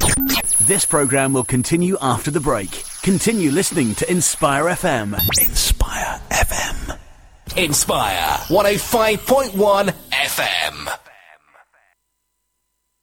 This programme will continue after the break. Continue listening to Inspire FM. Inspire FM. Inspire 105.1 FM.